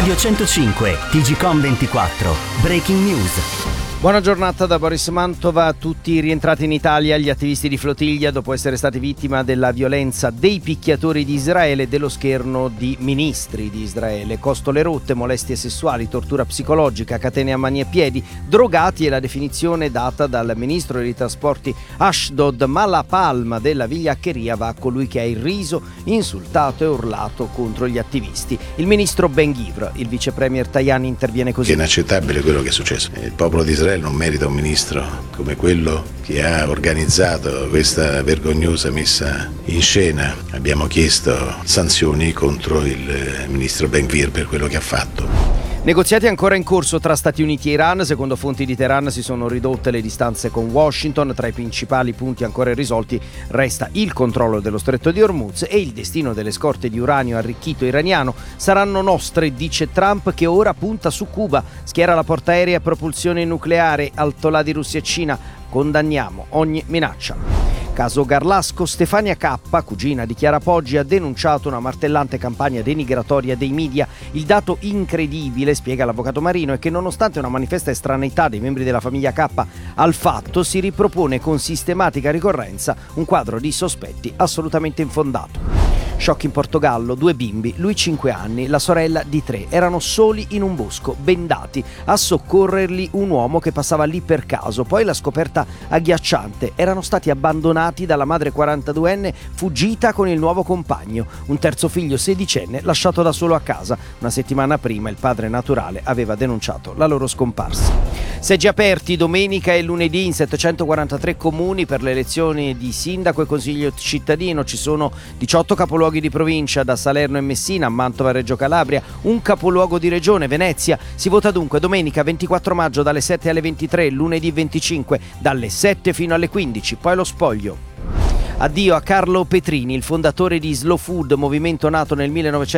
Radio 105, TGcom 24, Breaking News. Buona giornata da Boris Mantova a tutti. Rientrati in Italia gli attivisti di Flotilla dopo essere stati vittima della violenza dei picchiatori di Israele e dello scherno di ministri di Israele. Costole rotte, molestie sessuali, tortura psicologica, catene a mani e piedi, drogati è la definizione data dal ministro dei trasporti Ashdod, ma la palma della vigliaccheria va a colui che ha irriso, insultato e urlato contro gli attivisti. Il ministro Ben-Gvir, il vice premier Tajani interviene così. È inaccettabile quello che è successo. Il popolo di Israele non merita un ministro come quello che ha organizzato questa vergognosa messa in scena. Abbiamo chiesto sanzioni contro il ministro Ben-Gvir per quello che ha fatto. Negoziati ancora in corso tra Stati Uniti e Iran. Secondo fonti di Teheran si sono ridotte le distanze con Washington. Tra i principali punti ancora irrisolti resta il controllo dello stretto di Hormuz e il destino delle scorte di uranio arricchito iraniano. Saranno nostre, dice Trump, che ora punta su Cuba, schiera la portaerei a propulsione nucleare, altolà di Russia e Cina. Condanniamo ogni minaccia. Caso Garlasco, Stefania K, cugina di Chiara Poggi, ha denunciato una martellante campagna denigratoria dei media. Il dato incredibile, spiega l'avvocato Marino, è che nonostante una manifesta estraneità dei membri della famiglia K al fatto, si ripropone con sistematica ricorrenza un quadro di sospetti assolutamente infondato. Shock in Portogallo, 2 bimbi, lui 5 anni, la sorella di 3, erano soli in un bosco, bendati, a soccorrerli un uomo che passava lì per caso. Poi la scoperta agghiacciante, erano stati abbandonati dalla madre 42enne fuggita con il nuovo compagno, un terzo figlio 16enne lasciato da solo a casa. Una settimana prima il padre naturale aveva denunciato la loro scomparsa. Seggi aperti domenica e lunedì in 743 comuni per le elezioni di sindaco e consiglio cittadino. Ci sono 18 capoluoghi di provincia, da Salerno e Messina a Mantova e Reggio Calabria, un capoluogo di regione, Venezia. Si vota dunque domenica 24 maggio dalle 7 alle 23, lunedì 25 dalle 7 fino alle 15, poi lo spoglio. Addio a Carlo Petrini, il fondatore di Slow Food, movimento nato nel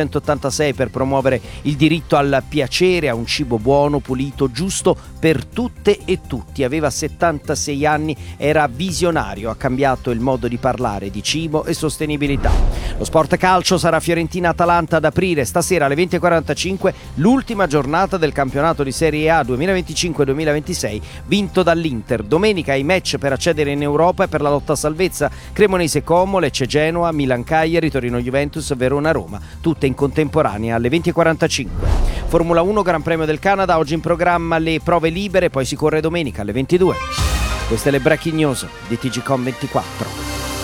1986 per promuovere il diritto al piacere, a un cibo buono, pulito, giusto per tutte e tutti. Aveva 76 anni, era visionario, ha cambiato il modo di parlare di cibo e sostenibilità. Lo sport calcio sarà Fiorentina-Atalanta ad aprile, stasera alle 20:45, l'ultima giornata del campionato di Serie A 2025-2026, vinto dall'Inter. Domenica i match per accedere in Europa e per la lotta a salvezza: Cremonese Como, Lecce Genoa, Milan Cagliari, Torino Juventus, Verona Roma, tutte in contemporanea alle 20:45. Formula 1 Gran Premio del Canada, oggi in programma le prove libere, poi si corre domenica alle 22. Queste le breaking news di TGcom 24.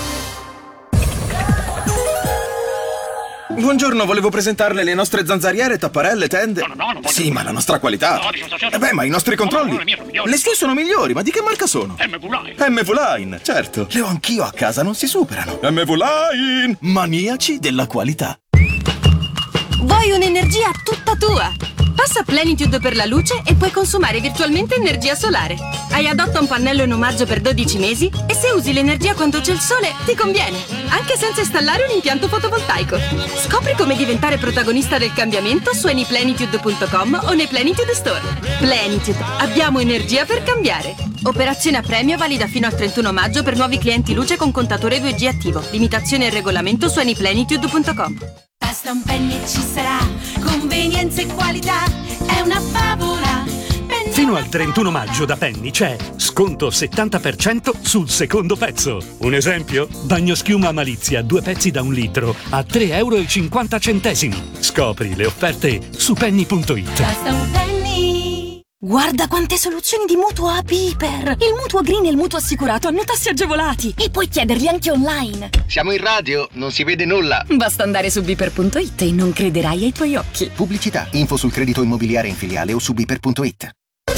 Buongiorno, volevo presentarle le nostre zanzariere, tapparelle, tende. No, non voglio. Sì, ma la nostra qualità. Ma i nostri controlli. No, le mie sono migliori. Le sue sono migliori, ma di che marca sono? MV-Line. MV-Line, certo. Le ho anch'io a casa, non si superano. MV-Line, maniaci della qualità. Vuoi un'energia tutta tua? Passa a Plenitude per la luce e puoi consumare virtualmente energia solare. Hai Adotta un pannello in omaggio per 12 mesi e se usi l'energia quando c'è il sole ti conviene, anche senza installare un impianto fotovoltaico. Scopri come diventare protagonista del cambiamento su anyplenitude.com o nei Plenitude Store. Plenitude, abbiamo energia per cambiare. Operazione a premio valida fino al 31 maggio per nuovi clienti luce con contatore 2G attivo. Limitazione e regolamento su anyplenitude.com. Basta un penny e ci sarà convenienza e qualità, è una favola. Fino al 31 maggio da Penny c'è sconto 70% sul secondo pezzo. Un esempio? Bagnoschiuma Malizia, 2 pezzi da 1 litro a €3,50. Scopri le offerte su penny.it. Basta un penny. Guarda quante soluzioni di mutuo a Piper! Il mutuo green e il mutuo assicurato hanno tassi agevolati e puoi chiederli anche online. Siamo in radio, non si vede nulla. Basta andare su Piper.it e non crederai ai tuoi occhi. Pubblicità, info sul credito immobiliare in filiale o su Piper.it.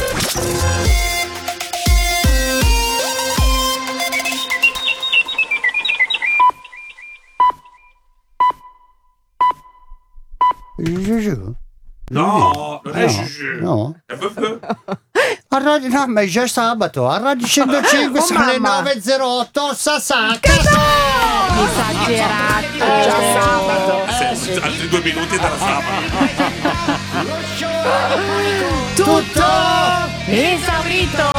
No, non è Juju. No. È Fufu. A radio, no, ma è già sabato. A Radio 105 sono le 9:08. Sasaka. Esagerato. Già sabato. Altri 2 minuti dalla sabato. Tutto Esaurito.